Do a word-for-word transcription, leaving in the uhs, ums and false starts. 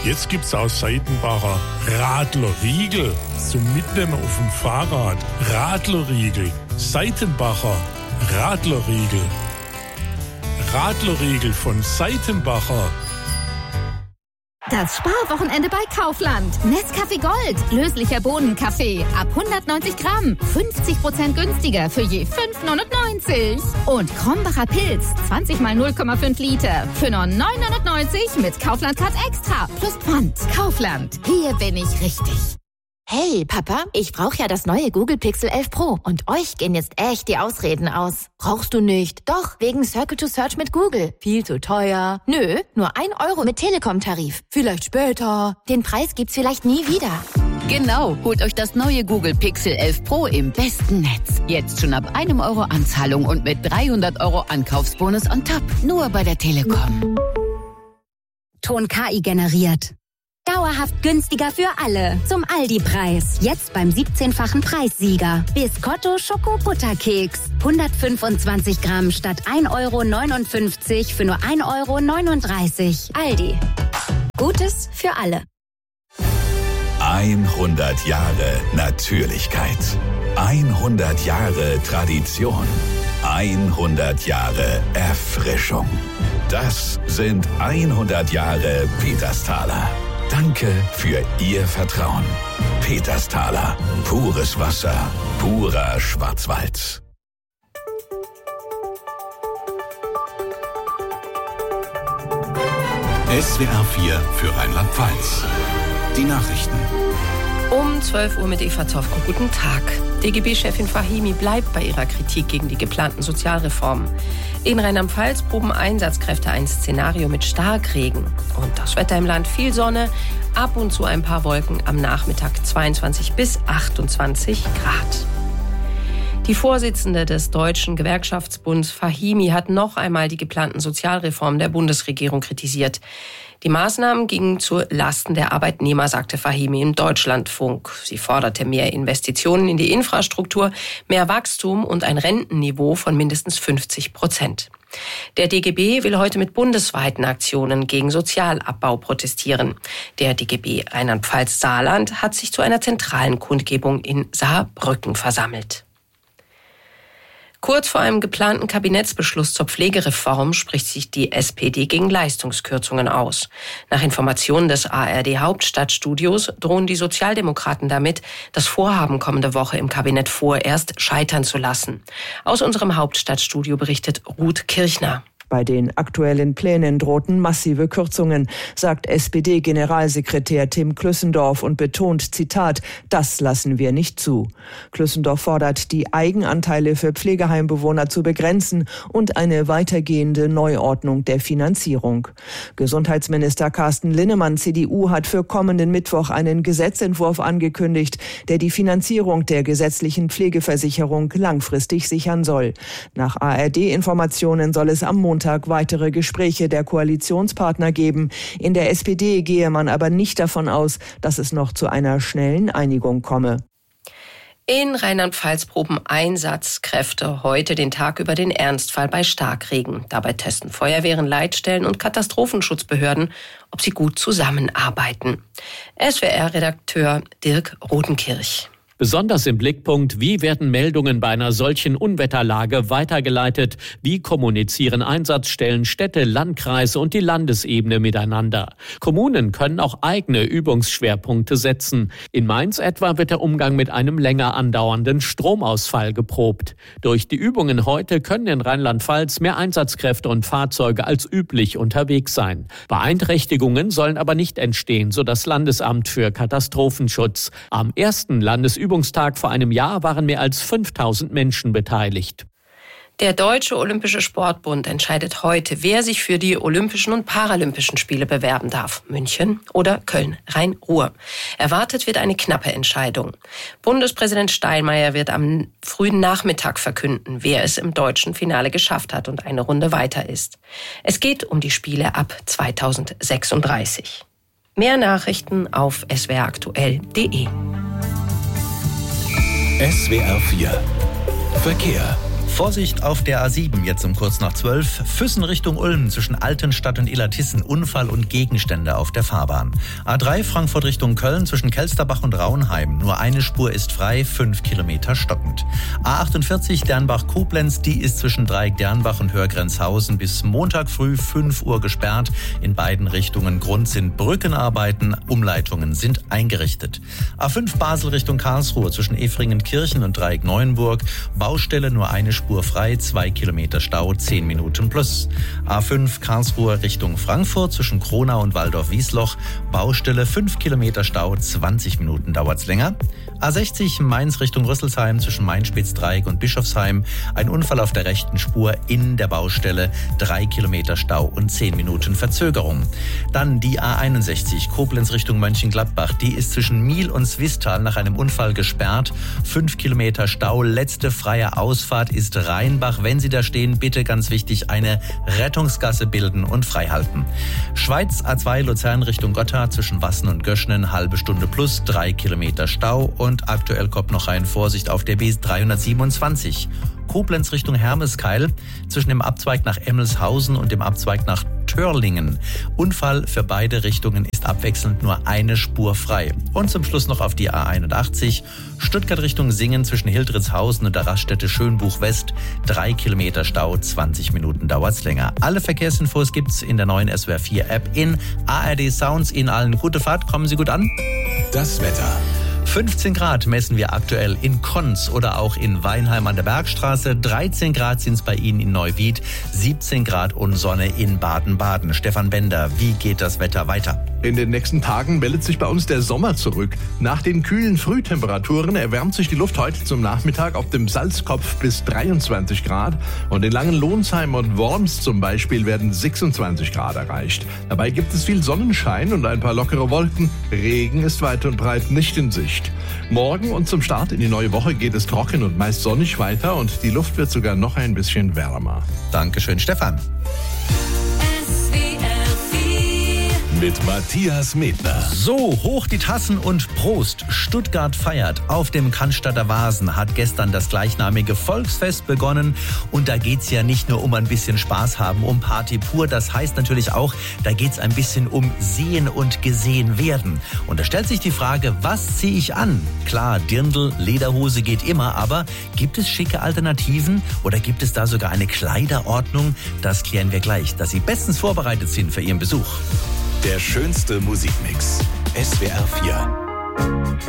Jetzt gibt's aus Seitenbacher Radlerriegel zum Mitnehmen auf dem Fahrrad. Radlerriegel, Seitenbacher Radlerriegel. Radlerriegel von Seitenbacher. Das Sparwochenende bei Kaufland. Nescafé Gold. Löslicher Bohnenkaffee. Ab hundertneunzig Gramm. fünfzig Prozent günstiger für je fünf neunundneunzig. Und Krombacher Pilz. zwanzig mal null Komma fünf Liter. Für nur neun neunundneunzig mit Kaufland Card Extra. Plus Pfand. Kaufland. Hier bin ich richtig. Hey, Papa, ich brauche ja das neue Google Pixel elf Pro und euch gehen jetzt echt die Ausreden aus. Brauchst du nicht? Doch, wegen Circle to Search mit Google. Viel zu teuer. Nö, nur ein Euro mit Telekom-Tarif. Vielleicht später. Den Preis gibt's vielleicht nie wieder. Genau, holt euch das neue Google Pixel elf Pro im besten Netz. Jetzt schon ab einem Euro Anzahlung und mit dreihundert Euro Ankaufsbonus on top. Nur bei der Telekom. Ton K I generiert. Dauerhaft günstiger für alle. Zum Aldi-Preis. Jetzt beim siebzehnfachen Preissieger. Biscotto Schoko-Butterkeks. hundertfünfundzwanzig Gramm statt ein Euro neunundfünfzig für nur ein Euro neununddreißig. Aldi. Gutes für alle. hundert Jahre Natürlichkeit. hundert Jahre Tradition. hundert Jahre Erfrischung. Das sind hundert Jahre Petersthaler. Danke für Ihr Vertrauen. Petersthaler. Pures Wasser. Purer Schwarzwald. S W R vier für Rheinland-Pfalz. Die Nachrichten. Um zwölf Uhr mit Eva Zofko. Guten Tag. D G B-Chefin Fahimi bleibt bei ihrer Kritik gegen die geplanten Sozialreformen. In Rheinland-Pfalz proben Einsatzkräfte ein Szenario mit Starkregen. Und das Wetter im Land: viel Sonne, ab und zu ein paar Wolken, am Nachmittag zweiundzwanzig bis achtundzwanzig Grad. Die Vorsitzende des Deutschen Gewerkschaftsbunds Fahimi hat noch einmal die geplanten Sozialreformen der Bundesregierung kritisiert. Die Maßnahmen gingen zu Lasten der Arbeitnehmer, sagte Fahimi im Deutschlandfunk. Sie forderte mehr Investitionen in die Infrastruktur, mehr Wachstum und ein Rentenniveau von mindestens fünfzig Prozent. Der D G B will heute mit bundesweiten Aktionen gegen Sozialabbau protestieren. Der D G B Rheinland-Pfalz-Saarland hat sich zu einer zentralen Kundgebung in Saarbrücken versammelt. Kurz vor einem geplanten Kabinettsbeschluss zur Pflegereform spricht sich die S P D gegen Leistungskürzungen aus. Nach Informationen des A R D-Hauptstadtstudios drohen die Sozialdemokraten damit, das Vorhaben kommende Woche im Kabinett vorerst scheitern zu lassen. Aus unserem Hauptstadtstudio berichtet Ruth Kirchner. Bei den aktuellen Plänen drohten massive Kürzungen, sagt S P D-Generalsekretär Tim Klüssendorf und betont, Zitat, das lassen wir nicht zu. Klüssendorf fordert, die Eigenanteile für Pflegeheimbewohner zu begrenzen und eine weitergehende Neuordnung der Finanzierung. Gesundheitsminister Carsten Linnemann, C D U, hat für kommenden Mittwoch einen Gesetzentwurf angekündigt, der die Finanzierung der gesetzlichen Pflegeversicherung langfristig sichern soll. Nach A R D-Informationen soll es am Montag weitere Gespräche der Koalitionspartner geben. In der S P D gehe man aber nicht davon aus, dass es noch zu einer schnellen Einigung komme. In Rheinland-Pfalz proben Einsatzkräfte heute den Tag über den Ernstfall bei Starkregen. Dabei testen Feuerwehren, Leitstellen und Katastrophenschutzbehörden, ob sie gut zusammenarbeiten. S W R-Redakteur Dirk Rodenkirch. Besonders im Blickpunkt, wie werden Meldungen bei einer solchen Unwetterlage weitergeleitet? Wie kommunizieren Einsatzstellen, Städte, Landkreise und die Landesebene miteinander? Kommunen können auch eigene Übungsschwerpunkte setzen. In Mainz etwa wird der Umgang mit einem länger andauernden Stromausfall geprobt. Durch die Übungen heute können in Rheinland-Pfalz mehr Einsatzkräfte und Fahrzeuge als üblich unterwegs sein. Beeinträchtigungen sollen aber nicht entstehen, so das Landesamt für Katastrophenschutz. Am ersten Landesübungstag Übungstag vor einem Jahr waren mehr als fünftausend Menschen beteiligt. Der Deutsche Olympische Sportbund entscheidet heute, wer sich für die Olympischen und Paralympischen Spiele bewerben darf. München oder Köln-Rhein-Ruhr. Erwartet wird eine knappe Entscheidung. Bundespräsident Steinmeier wird am frühen Nachmittag verkünden, wer es im deutschen Finale geschafft hat und eine Runde weiter ist. Es geht um die Spiele ab zweitausendsechsunddreißig. Mehr Nachrichten auf s w r aktuell punkt d e. S W R vier Verkehr. Vorsicht auf der A sieben, jetzt um kurz nach zwölf. Füssen Richtung Ulm zwischen Altenstadt und Illertissen. Unfall und Gegenstände auf der Fahrbahn. A drei Frankfurt Richtung Köln zwischen Kelsterbach und Raunheim. Nur eine Spur ist frei, fünf Kilometer stockend. A achtundvierzig Dernbach-Koblenz, die ist zwischen Dreieck Dernbach und Hörgrenzhausen bis Montag früh fünf Uhr gesperrt. In beiden Richtungen. Grund sind Brückenarbeiten. Umleitungen sind eingerichtet. A fünf Basel Richtung Karlsruhe zwischen Efringen-Kirchen und Dreieck Neuenburg. Baustelle, nur eine Spur frei, zwei Kilometer Stau, zehn Minuten plus. A fünf Karlsruhe Richtung Frankfurt zwischen Kronau und Waldorf-Wiesloch. Baustelle, fünf Kilometer Stau, zwanzig Minuten dauert's länger. A sechzig Mainz Richtung Rüsselsheim zwischen Mainspitz-Dreieck und Bischofsheim. Ein Unfall auf der rechten Spur in der Baustelle, drei Kilometer Stau und zehn Minuten Verzögerung. Dann die A einundsechzig Koblenz Richtung Mönchengladbach. Die ist zwischen Miel und Swistal nach einem Unfall gesperrt. fünf Kilometer Stau, letzte freie Ausfahrt ist Rheinbach. Wenn Sie da stehen, bitte ganz wichtig, eine Rettungsgasse bilden und freihalten. Schweiz A zwei Luzern Richtung Gotthard zwischen Wassen und Göschnen, halbe Stunde plus, drei Kilometer Stau. Und aktuell kommt noch rein Vorsicht auf der B dreihundertsiebenundzwanzig. Koblenz Richtung Hermeskeil zwischen dem Abzweig nach Emmelshausen und dem Abzweig nach Törlingen. Unfall für beide Richtungen ist abwechselnd nur eine Spur frei. Und zum Schluss noch auf die A einundachtzig. Stuttgart Richtung Singen zwischen Hildritzhausen und der Raststätte Schönbuch West. Drei Kilometer Stau, zwanzig Minuten dauert's länger. Alle Verkehrsinfos gibt's in der neuen S W R vier App in A R D Sounds. Ihnen allen gute Fahrt, kommen Sie gut an. Das Wetter. fünfzehn Grad messen wir aktuell in Konz oder auch in Weinheim an der Bergstraße. dreizehn Grad sind es bei Ihnen in Neuwied. siebzehn Grad und Sonne in Baden-Baden. Stefan Bender, wie geht das Wetter weiter? In den nächsten Tagen meldet sich bei uns der Sommer zurück. Nach den kühlen Frühtemperaturen erwärmt sich die Luft heute zum Nachmittag auf dem Salzkopf bis dreiundzwanzig Grad. Und in Langenlohnsheim und Worms zum Beispiel werden sechsundzwanzig Grad erreicht. Dabei gibt es viel Sonnenschein und ein paar lockere Wolken. Regen ist weit und breit nicht in Sicht. Morgen und zum Start in die neue Woche geht es trocken und meist sonnig weiter und die Luft wird sogar noch ein bisschen wärmer. Dankeschön, Stefan. Mit Matthias Medner. So, hoch die Tassen und Prost. Stuttgart feiert. Auf dem Cannstatter Vasen hat gestern das gleichnamige Volksfest begonnen. Und da geht's ja nicht nur um ein bisschen Spaß haben, um Party pur. Das heißt natürlich auch, da geht's ein bisschen um Sehen und Gesehen werden. Und da stellt sich die Frage, was ziehe ich an? Klar, Dirndl, Lederhose geht immer, aber gibt es schicke Alternativen? Oder gibt es da sogar eine Kleiderordnung? Das klären wir gleich, dass Sie bestens vorbereitet sind für Ihren Besuch. Der schönste Musikmix. S W R vier.